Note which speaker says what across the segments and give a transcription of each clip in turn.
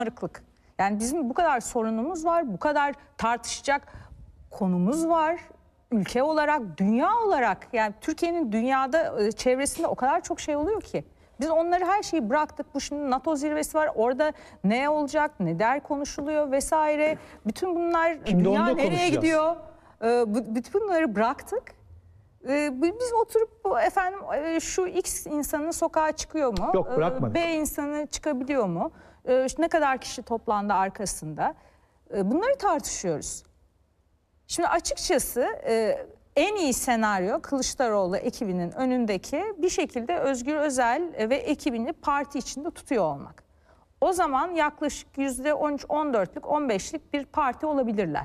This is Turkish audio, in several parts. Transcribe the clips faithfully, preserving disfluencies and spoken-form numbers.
Speaker 1: şımarıklık. Yani bizim bu kadar sorunumuz var, bu kadar tartışacak konumuz var. Ülke olarak, dünya olarak, yani Türkiye'nin dünyada çevresinde o kadar çok şey oluyor ki. Biz onları her şeyi bıraktık. Bu şimdi NATO zirvesi var. Orada ne olacak, ne der konuşuluyor vesaire. Bütün bunlar
Speaker 2: Şimdi
Speaker 1: dünya nereye gidiyor? Bütün bunları bıraktık. Biz oturup efendim şu X insanı sokağa çıkıyor mu?
Speaker 2: Yok, bırakmadık.
Speaker 1: B insanı çıkabiliyor mu? Ne kadar kişi toplandı arkasında? Bunları tartışıyoruz. Şimdi açıkçası en iyi senaryo Kılıçdaroğlu ekibinin önündeki bir şekilde Özgür Özel ve ekibini parti içinde tutuyor olmak. O zaman yaklaşık yüzde on üç on dörtlük on beşlik bir parti olabilirler.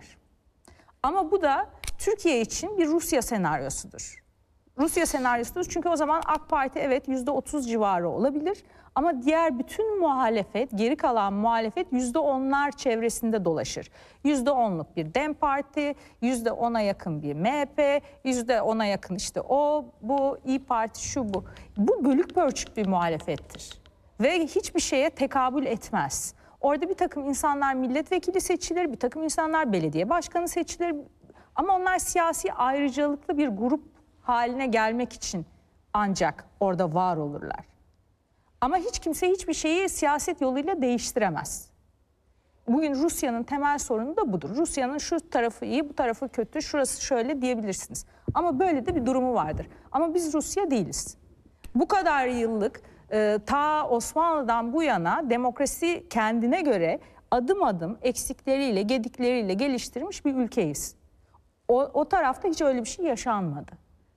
Speaker 1: Ama bu da Türkiye için bir Rusya senaryosudur. Rusya senaryosudur çünkü o zaman AK Parti evet yüzde otuz civarı olabilir. Ama diğer bütün muhalefet, geri kalan muhalefet yüzde onlar çevresinde dolaşır. Yüzde onluk bir DEM Parti, yüzde ona yakın bir M H P, yüzde ona yakın işte o, bu, İYİ Parti, şu bu. Bu bölük pörçük bir muhalefettir. Ve hiçbir şeye tekabül etmez. Orada bir takım insanlar milletvekili seçilir, bir takım insanlar belediye başkanı seçilir. Ama onlar siyasi ayrıcalıklı bir grup haline gelmek için ancak orada var olurlar. Ama hiç kimse hiçbir şeyi siyaset yoluyla değiştiremez. Bugün Rusya'nın temel sorunu da budur. Rusya'nın şu tarafı iyi, bu tarafı kötü, şurası şöyle diyebilirsiniz. Ama böyle de bir durumu vardır. Ama biz Rusya değiliz. Bu kadar yıllık e, ta Osmanlı'dan bu yana demokrasi kendine göre adım adım eksikleriyle, gedikleriyle geliştirmiş bir ülkeyiz. O, o tarafta hiç öyle bir şey yaşanmadı.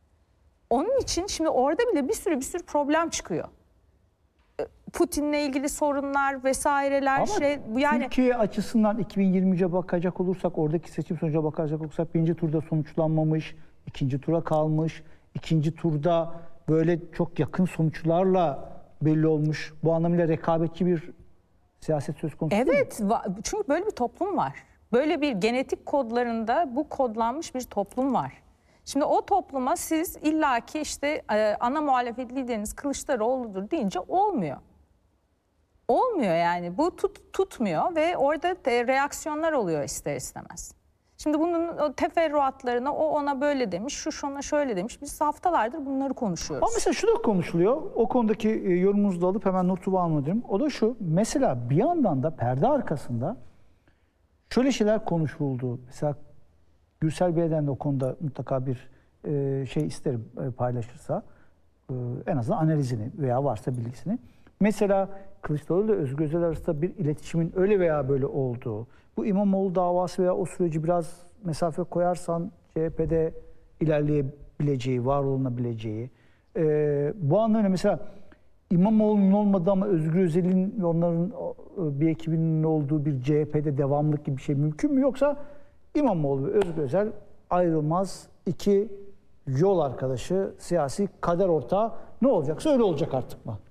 Speaker 1: Onun için şimdi orada bile bir sürü bir sürü problem çıkıyor. Putin'le ilgili sorunlar vesaireler.
Speaker 2: Ama
Speaker 1: şey yani
Speaker 2: Türkiye açısından iki bin yirmi üçe bakacak olursak, oradaki seçim sonucuna bakacak olursak birinci turda sonuçlanmamış, ikinci tura kalmış, ikinci turda böyle çok yakın sonuçlarla belli olmuş. Bu anlamıyla rekabetçi bir siyaset söz konusu.
Speaker 1: Evet, çünkü böyle bir toplum var. Böyle bir genetik kodlarında bu kodlanmış bir toplum var. Şimdi o topluma siz illaki işte ana muhalefet lideriniz Kılıçdaroğlu'dur deyince olmuyor. Olmuyor yani. Bu tut, tutmuyor ve orada reaksiyonlar oluyor ister istemez. Şimdi bunun teferruatlarına o ona böyle demiş, şu şuna şöyle demiş. Biz haftalardır bunları konuşuyoruz.
Speaker 2: Ama mesela şu da konuşuluyor. O konudaki yorumunuzu da alıp hemen notumu almadım. O da şu. Mesela bir yandan da perde arkasında şöyle şeyler konuşuldu. Mesela Gürsel Bey'den de o konuda mutlaka bir şey isterim paylaşırsa. En azından analizini veya varsa bilgisini. Mesela Kılıçdaroğlu ile Özgür Özel arasında bir iletişimin öyle veya böyle olduğu, bu İmamoğlu davası veya o süreci biraz mesafe koyarsan C H P'de ilerleyebileceği, var olunabileceği. Ee, bu anlamda mesela İmamoğlu'nun olmadığı ama Özgür Özel'in ve onların bir ekibinin olduğu bir C H P'de devamlılık gibi bir şey mümkün mü? Yoksa İmamoğlu ve Özgür Özel ayrılmaz iki yol arkadaşı, siyasi kader ortağı, ne olacaksa öyle olacak artık mı?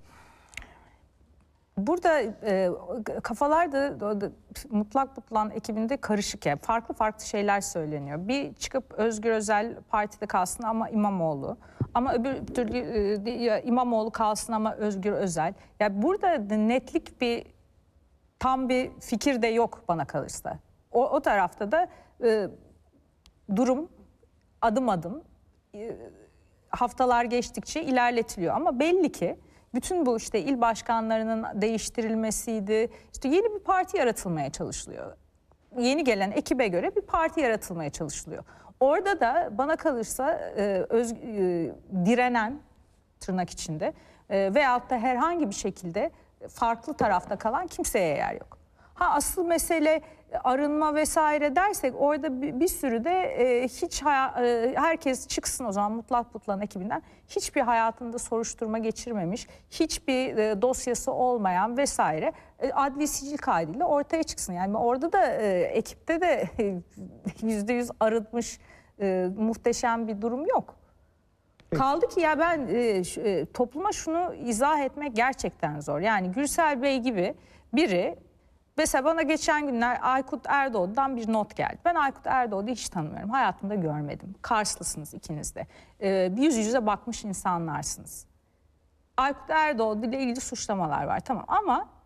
Speaker 1: Burada e, kafalar da, da mutlak mutlan ekibinde karışık yani farklı farklı şeyler söyleniyor. Bir çıkıp Özgür Özel partide kalsın ama İmamoğlu, ama öbür türlü e, İmamoğlu kalsın ama Özgür Özel. Yani burada netlik bir tam bir fikir de yok bana kalırsa. O, o tarafta da e, durum adım adım e, haftalar geçtikçe ilerletiliyor ama belli ki bütün bu işte il başkanlarının değiştirilmesiydi. İşte yeni bir parti yaratılmaya çalışılıyor. Yeni gelen ekibe göre bir parti yaratılmaya çalışılıyor. Orada da bana kalırsa e, öz, e, direnen tırnak içinde e, veyahut da herhangi bir şekilde farklı tarafta kalan kimseye yer yok. Ha asıl mesele arınma vesaire dersek orada bir, bir sürü de e, hiç e, herkes çıksın o zaman mutlak mutlan ekibinden hiçbir hayatında soruşturma geçirmemiş, hiçbir e, dosyası olmayan vesaire e, adli sicil kaydıyla ortaya çıksın. Yani orada da e, ekipte de yüzde yüz arınmış e, muhteşem bir durum yok. Peki. Kaldı ki ya ben e, şu, e, topluma şunu izah etmek gerçekten zor. Yani Gürsel Bey gibi biri. Mesela bana geçen günler Aykut Erdoğan'dan bir not geldi. Ben Aykut Erdoğan'ı hiç tanımıyorum. Hayatımda görmedim. Karslısınız ikiniz de. Ee, yüz yüze bakmış insanlarsınız. Aykut Erdoğan ile ilgili suçlamalar var. Tamam ama